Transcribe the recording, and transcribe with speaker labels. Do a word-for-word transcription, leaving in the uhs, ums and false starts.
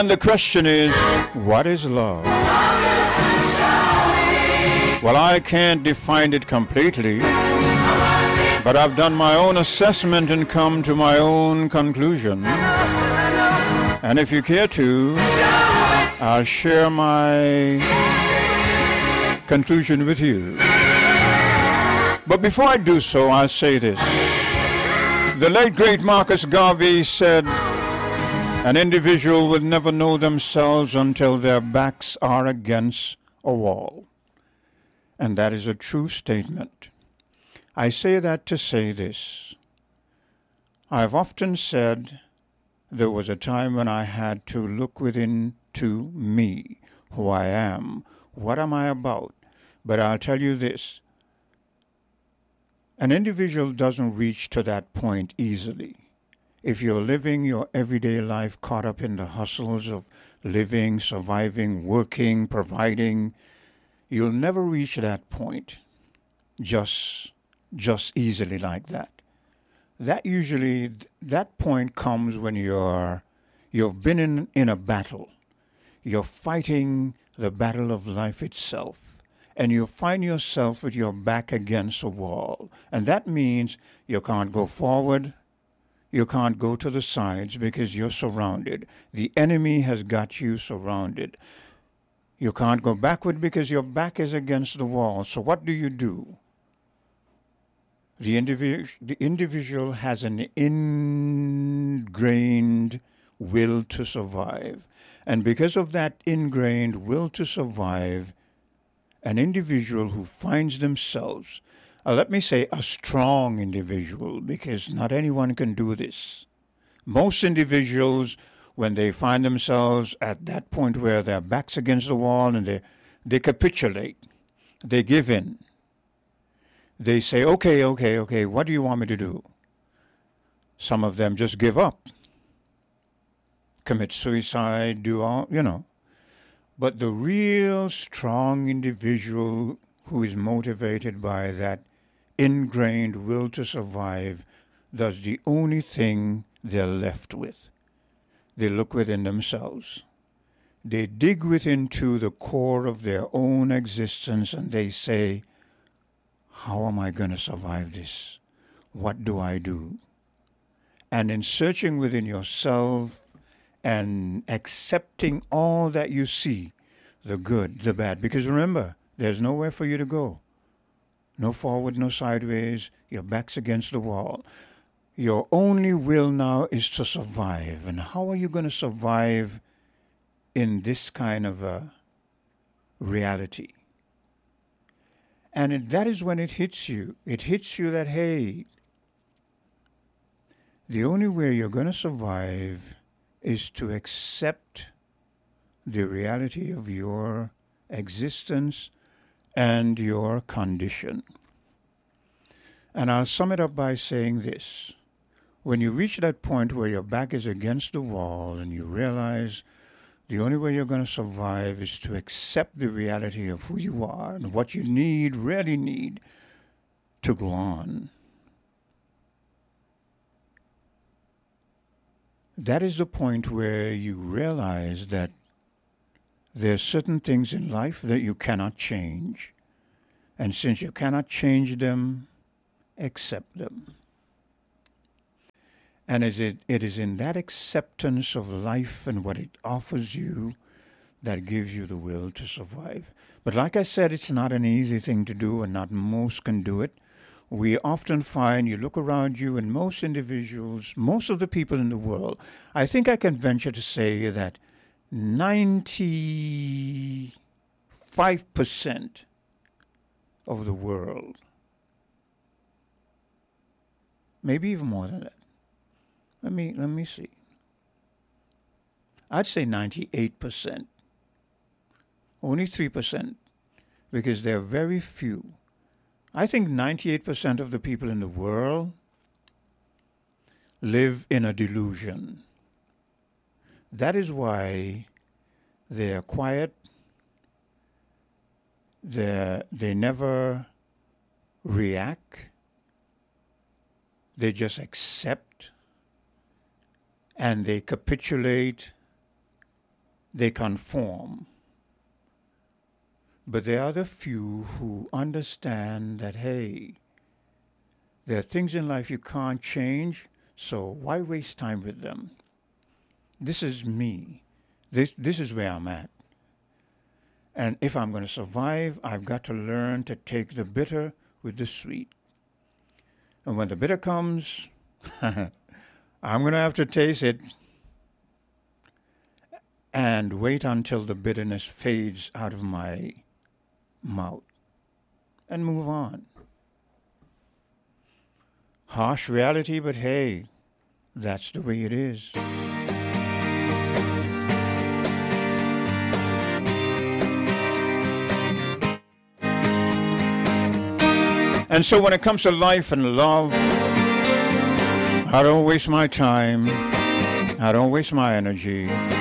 Speaker 1: And the question is, what is love? Well, I can't define it completely, but I've done my own assessment and come to my own conclusion. And if you care to, I'll share my conclusion with you. But before I do so, I'll say this. The late great Marcus Garvey said, an individual will never know themselves until their backs are against a wall. And that is a true statement. I say that to say this. I've often said there was a time when I had to look within to me, who I am, what am I about. But I'll tell you this. An individual doesn't reach to that point easily. If you're living your everyday life caught up in the hustles of living, surviving, working, providing, you'll never reach that point just, just easily like that. That usually, that point comes when you're, you've been in, in a battle. You're fighting the battle of life itself. And you find yourself with your back against a wall. And that means you can't go forward. You can't go to the sides because you're surrounded. The enemy has got you surrounded. You can't go backward because your back is against the wall. So what do you do? The, individu- the individual has an ingrained will to survive. And because of that ingrained will to survive, an individual who finds themselves, uh, let me say a strong individual, because not anyone can do this. Most individuals, when they find themselves at that point where their back's against the wall and they, they capitulate, they give in. They say, okay, okay, okay, what do you want me to do? Some of them just give up, commit suicide, do all, you know. But the real strong individual who is motivated by that ingrained will to survive does the only thing they're left with. They look within themselves. They dig within to the core of their own existence and they say, how am I going to survive this? What do I do? And in searching within yourself and accepting all that you see, the good, the bad. Because remember, there's nowhere for you to go. No forward, no sideways. Your back's against the wall. Your only will now is to survive. And how are you going to survive in this kind of a reality? And it, that is when it hits you. It hits you that, hey, the only way you're going to survive is to accept the reality of your existence and your condition. And I'll sum it up by saying this. When you reach that point where your back is against the wall and you realize the only way you're going to survive is to accept the reality of who you are and what you need, really need, to go on. That is the point where you realize that there are certain things in life that you cannot change. And since you cannot change them, accept them. And it, it is in that acceptance of life and what it offers you that gives you the will to survive. But like I said, it's not an easy thing to do, and not most can do it. We often find, you look around you, and most individuals, most of the people in the world, I think I can venture to say that ninety-five percent of the world, maybe even more than that. Let me, let me see. I'd say ninety-eight percent. Only three percent, because there are very few. I think ninety-eight percent of the people in the world live in a delusion. That is why they are quiet. They they never react. They just accept, and they capitulate, they conform. But there are the few who understand that, hey, there are things in life you can't change, so why waste time with them? This is me. This, this is where I'm at. And if I'm going to survive, I've got to learn to take the bitter with the sweet. And when the bitter comes, I'm going to have to taste it and wait until the bitterness fades out of my mouth and move on. Harsh reality, but hey, that's the way it is. And so when it comes to life and love, I don't waste my time. I don't waste my energy.